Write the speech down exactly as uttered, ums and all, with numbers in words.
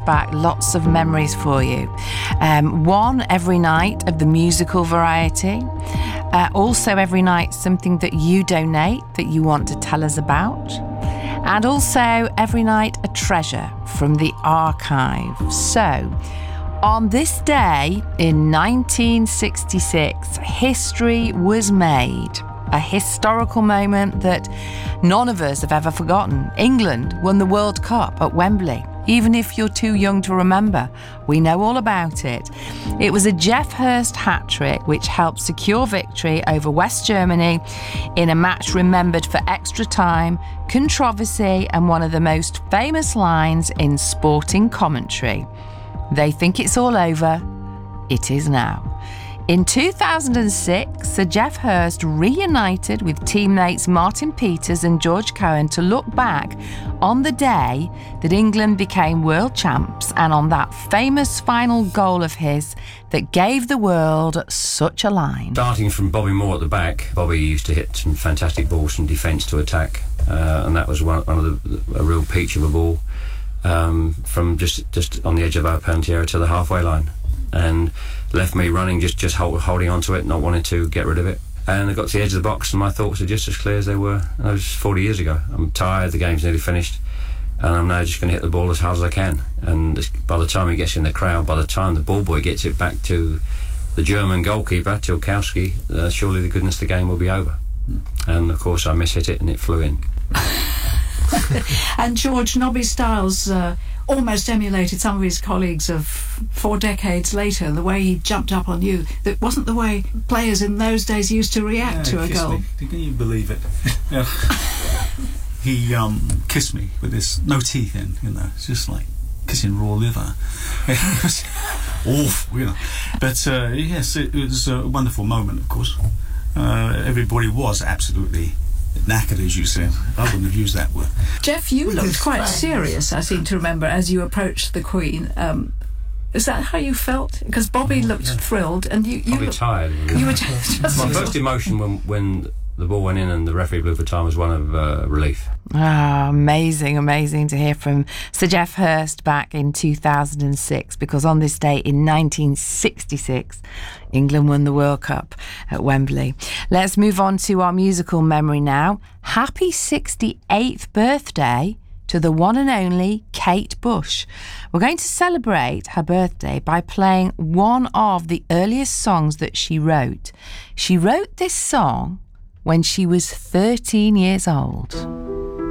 back lots of memories for you. Um, one every night of the musical variety. Uh, also every night something that you donate that you want to tell us about. And also every night a treasure from the archive. So, on this day in nineteen sixty-six, history was made. A historical moment that none of us have ever forgotten. England won the World Cup at Wembley. Even if you're too young to remember, we know all about it. It was a Geoff Hurst hat-trick which helped secure victory over West Germany in a match remembered for extra time, controversy, and one of the most famous lines in sporting commentary. They think it's all over. It is now. In two thousand six, Sir Geoff Hurst reunited with teammates Martin Peters and George Cohen to look back on the day that England became world champs and on that famous final goal of his that gave the world such a line. Starting from Bobby Moore at the back, Bobby used to hit some fantastic balls from defence to attack, uh, and that was one, one of the, a real peach of a ball um, from just, just on the edge of our penalty area to the halfway line. And left me running, just just hold, holding on to it, not wanting to get rid of it. And I got to the edge of the box and my thoughts are just as clear as they were. That was forty years ago. I'm tired, the game's nearly finished, and I'm now just going to hit the ball as hard as I can. And by the time he gets in the crowd, by the time the ball boy gets it back to the German goalkeeper, Tilkowski, uh, surely the goodness of the game will be over. And of course I mishit it and it flew in. And George, Nobby Stiles uh, almost emulated some of his colleagues of four decades later. The way he jumped up on you, that wasn't the way players in those days used to react yeah, to a goal. Me. Can you believe it? Yeah. He um, kissed me with his no teeth in, you know. It's just like kissing raw liver. It was awful, you know. But uh, yes, it, it was a wonderful moment, of course. Uh, everybody was absolutely knackered, as you said. I wouldn't have used that word. Geoff, you looked quite serious, I seem to remember, as you approached the Queen. Um, is that how you felt? Because Bobby looked yeah. thrilled, and you, you Bobby looked tired. You were just my first emotion when when the ball went in and the referee blew for time was one of uh, relief. Ah, amazing, amazing to hear from Sir Geoff Hurst back in two thousand six, because on this day in nineteen sixty-six, England won the World Cup at Wembley. Let's move on to our musical memory now. Happy sixty-eighth birthday to the one and only Kate Bush. We're going to celebrate her birthday by playing one of the earliest songs that she wrote. She wrote this song when she was thirteen years old.